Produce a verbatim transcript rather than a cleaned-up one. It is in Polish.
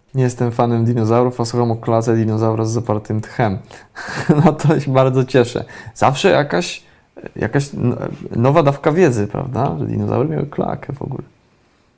Nie jestem fanem dinozaurów, a słucham o klasie dinozaura z zapartym tchem. No to się bardzo cieszę. Zawsze jakaś, jakaś nowa dawka wiedzy, prawda? Że dinozaury miały klakę w ogóle.